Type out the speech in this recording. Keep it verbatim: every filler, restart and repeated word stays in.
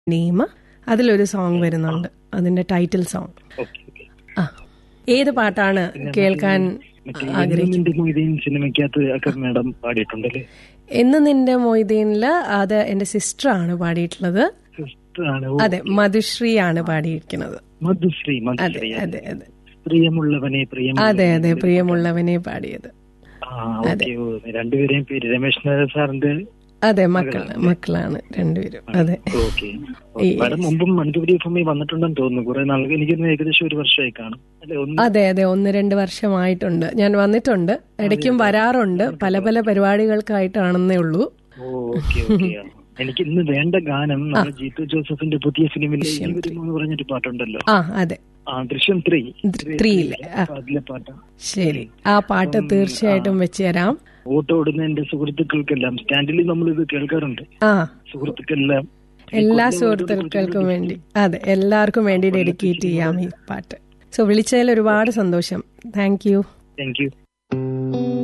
നെയ്മ അതിലൊരു സോങ് വരുന്നുണ്ട്, അതിന്റെ ടൈറ്റിൽ സോങ്. ആ, ഏത് പാട്ടാണ് കേൾക്കാൻ ആഗ്രഹിക്കുന്നത്? സിനിമയ്ക്കകത്ത് മാഡം പാടിയിട്ടുണ്ടല്ലേ? എന്ന് നിന്റെ മൊയ്തീനില് അത് എന്റെ സിസ്റ്റർ ആണ് പാടിയിട്ടുള്ളത്. അതെ, മധുശ്രീ ആണ് പാടിയിരിക്കുന്നത്. മധുശ്രീ. അതെ അതെ അതെ, പ്രിയമുള്ളവനെ അതെ അതെ പ്രിയമുള്ളവനെ പാടിയത്. രണ്ടുപേരെയും പേര് രമേശ് നായർ സാറിന്റെ അതെ മക്കൾ മക്കളാണ് രണ്ടുപേരും. അതെ, മുമ്പും മണിപ്പൂരി എഫ് എമ്മിൽ വന്നിട്ടുണ്ടെന്ന് തോന്നുന്നു. കുറെ നാൾ, എനിക്ക് ഏകദേശം ഒരു വർഷമായി കാണും. അതെ അതെ, ഒന്ന് രണ്ട് വർഷമായിട്ടുണ്ട് ഞാൻ വന്നിട്ടുണ്ട്. ഇടയ്ക്കും വരാറുണ്ട്, പല പല പരിപാടികൾക്കായിട്ടാണെന്നേ ഉള്ളൂ. എനിക്ക് ഇന്ന് വേണ്ട ഗാനം ജീത്തു ജോസഫിന്റെ പുതിയ ഫിലിമിൽ പറഞ്ഞൊരു പാട്ടുണ്ടല്ലോ. ആ അതെ, ദൃശ്യം ത്രീ ത്രീയിലെ അതിലെ പാട്ട്. ശരി, ആ പാട്ട് തീർച്ചയായിട്ടും വെച്ച് തരാം. ഓട്ടോ ഓടുന്ന എന്റെ സുഹൃത്തുക്കൾക്കെല്ലാം സ്റ്റാൻഡിൽ നമ്മൾ ഇത് കേൾക്കാറുണ്ട്. ആ, സുഹൃത്തുക്കളെല്ലാം, എല്ലാ സുഹൃത്തുക്കൾക്കും വേണ്ടി, അതെ എല്ലാവർക്കും വേണ്ടി ഡെഡിക്കേറ്റ് ചെയ്യാം ഈ പാട്ട്. സോ വിളിച്ചതിൽ ഒരുപാട് സന്തോഷം. Thank you. Thank you.